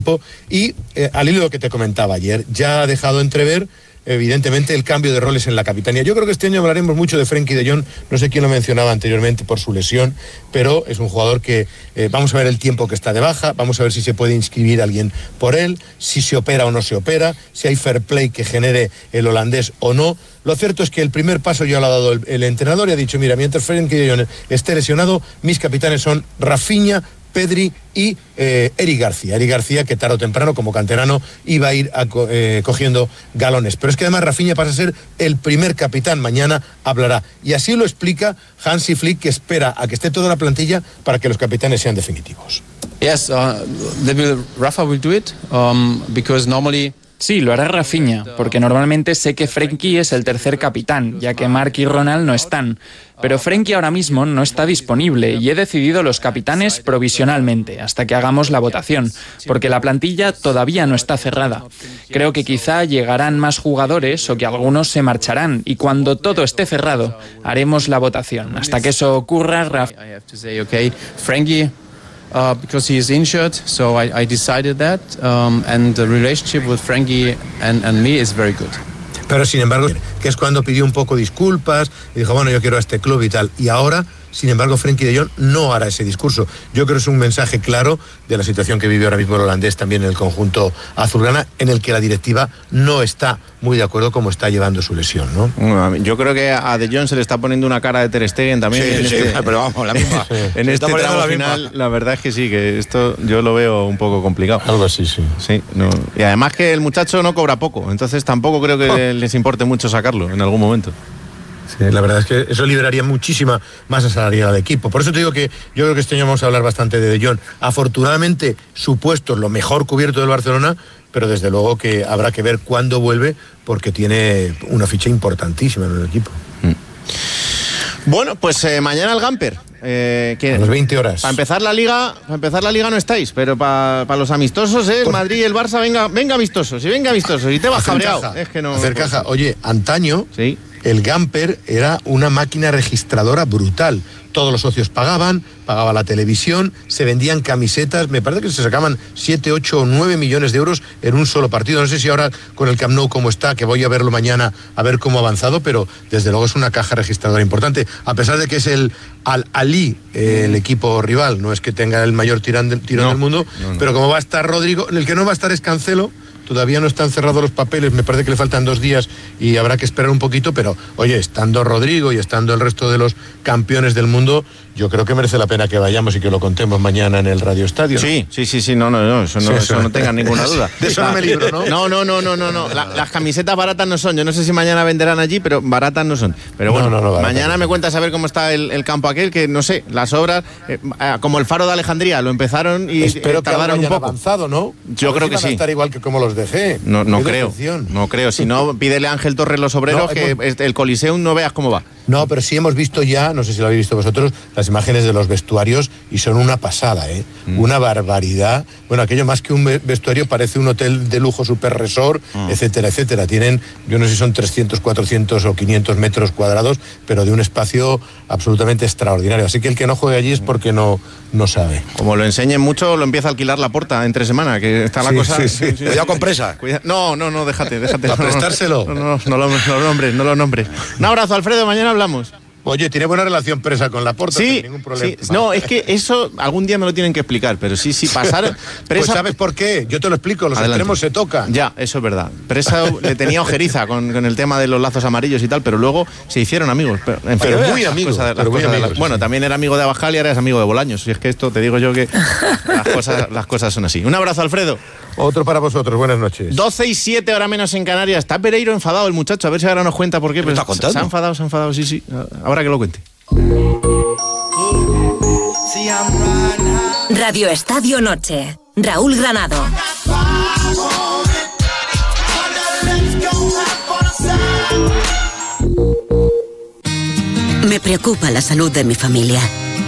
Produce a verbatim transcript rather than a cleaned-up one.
Y eh, al hilo de lo que te comentaba ayer, ya ha dejado entrever evidentemente el cambio de roles en la capitanía. Yo creo que este año hablaremos mucho de Frenkie de Jong, no sé quién lo mencionaba anteriormente por su lesión, pero es un jugador que eh, vamos a ver el tiempo que está de baja, vamos a ver si se puede inscribir alguien por él, si se opera o no se opera, si hay fair play que genere el holandés o no. Lo cierto es que el primer paso ya lo ha dado el, el entrenador y ha dicho, mira, mientras Frenkie de Jong esté lesionado, mis capitanes son Rafinha, Pedri y eh, Eric García. Eric García, que tarde o temprano, como canterano, iba a ir a, eh, cogiendo galones. Pero es que además Rafinha pasa a ser el primer capitán. Mañana hablará. Y así lo explica Hansi Flick, que espera a que esté toda la plantilla para que los capitanes sean definitivos. Yes, uh, they will, Rafa will do it, um, because normally... Sí, lo hará Rafinha, porque normalmente sé que Frenkie es el tercer capitán, ya que Marc y Ronald no están. Pero Frenkie ahora mismo no está disponible y he decidido los capitanes provisionalmente, hasta que hagamos la votación, porque la plantilla todavía no está cerrada. Creo que quizá llegarán más jugadores o que algunos se marcharán, y cuando todo esté cerrado, haremos la votación. Hasta que eso ocurra, Rafa... Uh, because he is injured, so I, I decided that, um, and the relationship with Frenkie and, and me is very good. Pero sin embargo, que es cuando pidió un poco disculpas y dijo, bueno, yo quiero a este club y tal, y ahora, sin embargo, Frenkie de Jong no hará ese discurso. Yo creo que es un mensaje claro de la situación que vive ahora mismo el holandés también en el conjunto azulgrana, en el que la directiva no está muy de acuerdo cómo está llevando su lesión, ¿no? Bueno, yo creo que a De Jong se le está poniendo una cara de Ter Stegen también. Sí, en sí, este, pero vamos, la misma. Sí. En este tramo la final, misma. la verdad es que sí, que esto yo lo veo un poco complicado. Algo así, sí. Sí, no. Y además que el muchacho no cobra poco, entonces tampoco creo que oh. les importe mucho sacarlo en algún momento. Sí, la verdad es que eso liberaría muchísima masa salarial al equipo. Por eso te digo que yo creo que este año vamos a hablar bastante de De Jong. Afortunadamente, su puesto es lo mejor cubierto del Barcelona, pero desde luego que habrá que ver cuándo vuelve, porque tiene una ficha importantísima en el equipo. Mm. Bueno, pues eh, mañana el Gamper. Eh, que a las veinte horas. Para empezar la liga, para empezar la liga no estáis, pero para pa los amistosos, ¿eh? el Por... Madrid y el Barça, venga, venga amistosos, y venga amistosos, y te vas hacer cabreado. Caja, es que no. Hacer caja. Oye, antaño, sí. el Gamper era una máquina registradora brutal. Todos los socios pagaban, pagaba la televisión, se vendían camisetas, me parece que se sacaban siete, ocho o nueve millones de euros en un solo partido. No sé si ahora con el Camp Nou cómo está, que voy a verlo mañana a ver cómo ha avanzado, pero desde luego es una caja registradora importante. A pesar de que es el Al-Ahly, eh, el equipo rival, no es que tenga el mayor tirón, de, tirón no, del mundo, no, no. Pero como va a estar Rodrigo, el que no va a estar es Cancelo. Todavía no están cerrados los papeles, me parece que le faltan dos días y habrá que esperar un poquito, pero oye, estando Rodrigo y estando el resto de los campeones del mundo, yo creo que merece la pena que vayamos y que lo contemos mañana en el Radio Estadio. Sí, sí, sí, sí, no, no, no, eso no, sí, eso, eso no tengan ninguna duda. De eso no me libro, ¿no? No, no, no, no, no, no. La, las camisetas baratas no son, yo no sé si mañana venderán allí, pero baratas no son. Pero bueno, no, no, no, mañana me cuentas a ver cómo está el, el campo aquel, que no sé, las obras, eh, como el Faro de Alejandría, lo empezaron y Espero eh, tardaron que un poco. avanzado, ¿no? Yo creo que sí. Van a estar igual que como los dejé. No, no creo, no creo. Si no, pídele a Ángel Torres los obreros, no, que pues, el Coliseum no veas cómo va. No, pero sí hemos visto ya, no sé si lo habéis visto vosotros, las imágenes de los vestuarios y son una pasada, ¿eh? Mm. Una barbaridad. Bueno, aquello más que un vestuario parece un hotel de lujo, super resort, mm. etcétera, etcétera. Tienen, yo no sé si son trescientos, cuatrocientos o quinientos metros cuadrados, pero de un espacio absolutamente extraordinario. Así que el que no juegue allí es porque no, no sabe. Como lo enseñen mucho, lo empieza a alquilar la Porta entre semana, que está la sí, cosa... Sí, sí. Sí, sí. Cuidado con presa. Cuida... No, no, no, déjate, déjate. Para prestárselo. No, no, no, no, no, no lo nombres, no lo nombres. Un abrazo, Alfredo, mañana hablamos. Oye, tiene buena relación Presa con la Porta, sí, sin ningún problema. Sí, no, es que eso algún día me lo tienen que explicar, pero sí, sí, pasar... Presa... Pues ¿sabes por qué? Yo te lo explico, los Adelante. Extremos se tocan. Ya, eso es verdad. Presa le tenía ojeriza con, con el tema de los lazos amarillos y tal, pero luego se hicieron amigos. Pero, en fin, pero muy amigos. Cosas, pero muy amigos la... Bueno, sí. También era amigo de Abascal y ahora es amigo de Bolaños. Y es que esto, te digo yo que las cosas, las cosas son así. Un abrazo, Alfredo. Otro para vosotros, buenas noches. doce y siete, hora menos en Canarias. Está Pereiro enfadado el muchacho, a ver si ahora nos cuenta por qué. ¿Qué está contando? Se ha enfadado, se ha enfadado, sí, sí. Ahora que lo cuente. Radio Estadio Noche. Raúl Granado. Me preocupa la salud de mi familia.